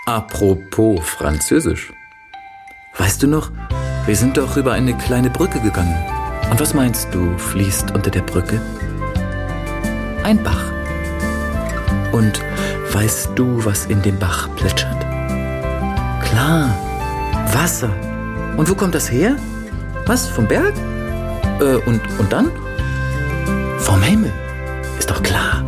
Apropos Französisch. Weißt du noch, wir sind doch über eine kleine Brücke gegangen. Und was meinst du, fließt unter der Brücke? Ein Bach. Und weißt du, was in dem Bach plätschert? Klar, Wasser. Und wo kommt das her? Was, vom Berg? Und dann? Vom Himmel. Ist doch klar.